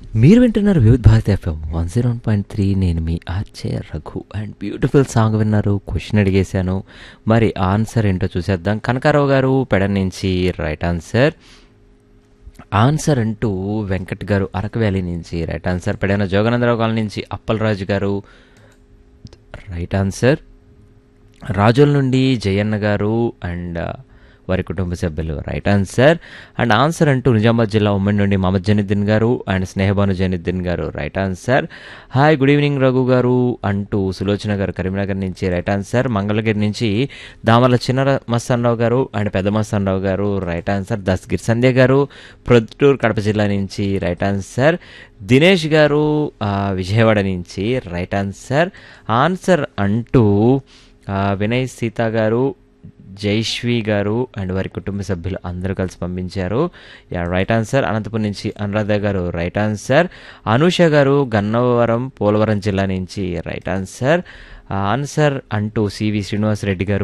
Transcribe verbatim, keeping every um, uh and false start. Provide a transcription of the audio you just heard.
మీరు వింటున్నారు వివిధ Bharati FM one zero one point three. నేను మీ ఆర్చే రఘు అండ్ బ్యూటిఫుల్ సాంగ్ విన్నారు. క్వశ్చన్ అడిగేశాను, మరి ఆన్సర్ ఏంటో చూసేద్దాం. కనకారావు గారు పెడ నుంచి రైట్ ఆన్సర్. ఆన్సర్ అంటూ వెంకట్ గారు అరకు వ్యాలీ నుంచి right answer. Pedana Jogananda Rao colony నుంచి అప్పలరాజు గారు రైట్ ఆన్సర్. రాజోల్ నుండి జయన్న గారు అండ్ వారి కుటుంబ సభ్యులు రైట్ ఆన్సర్. అండ్ ఆన్సర్ అంటూ నిజామాబాద్ జిల్లా ఉమ్మడి నుండి మహమ్మద్ జైనుద్దీన్ గారు అండ్ స్నేహబాను జైనుద్దీన్ గారు right answer. Hi good evening Raghu గారు అంటూ సులోచన గారు కరీంనగర్ నుంచి రైట్ ఆన్సర్. మంగళగిరి నుంచి దామర్ల చిన్న మస్తానరావు గారు అండ్ పెద్ద మస్తానరావు గారు రైట్ ఆన్సర్. దస్గిర్ సంధ్య గారు ప్రొద్దుటూరు కడప జిల్లా నుంచి రైట్ ఆన్సర్. దినేష్ గారు విజయవాడ నుంచి రైట్ ఆన్సర్. ఆన్సర్ అంటూ వినయ్ సీత గారు జైశ్వీ గారు అండ్ వారి కుటుంబ సభ్యులు అందరూ కలిసి పంపించారు. Yeah right answer. అనంతపురం నుంచి అనురాధ గారు రైట్ ఆన్సర్. అనూష గారు గన్నవరం పోలవరం జిల్లా నుంచి రైట్ ఆన్సర్. ఆన్సర్ అంటూ సివి శ్రీనివాసరెడ్డి గారు